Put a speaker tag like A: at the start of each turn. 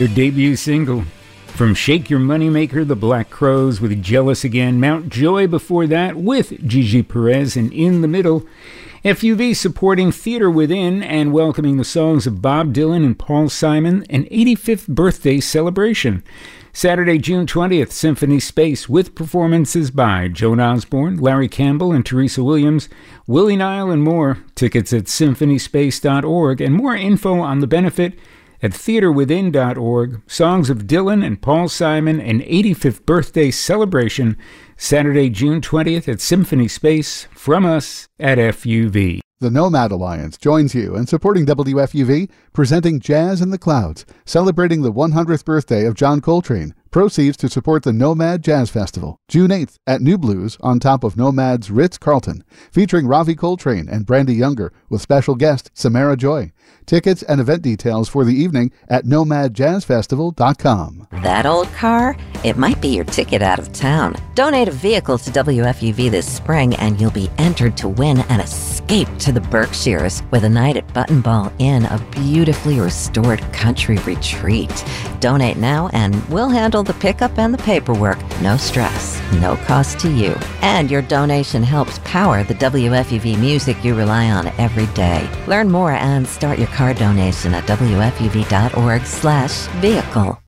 A: Their debut single from Shake Your Moneymaker, The Black Crowes with Jealous Again, Mount Joy before that with Gigi Perez, and in the middle, FUV supporting Theater Within and welcoming the songs of Bob Dylan and Paul Simon, an 85th birthday celebration. Saturday, June 20th, Symphony Space with performances by Joan Osborne, Larry Campbell, and Teresa Williams, Willie Nile, and more. Tickets at symphonyspace.org, and more info on the benefit at theaterwithin.org. Songs of Dylan and Paul Simon, an 85th birthday celebration, Saturday, June 20th at Symphony Space, from us at FUV.
B: The Nomad Alliance joins you in supporting WFUV, presenting Jazz in the Clouds, celebrating the 100th birthday of John Coltrane. Proceeds to support the Nomad Jazz Festival, June 8th at New Blues on top of Nomad's Ritz-Carlton, featuring Ravi Coltrane and Brandy Younger with special guest Samara Joy. Tickets and event details for the evening at nomadjazzfestival.com.
C: That old car? It might be your ticket out of town. Donate a vehicle to WFUV this spring and you'll be entered to win an escape to the Berkshires with a night at Button Ball Inn, a beautifully restored country retreat. Donate now and we'll handle the pickup and the paperwork. No stress, no cost to you. And your donation helps power the WFUV music you rely on every day. Learn more and start your car donation at WFUV.org/vehicle.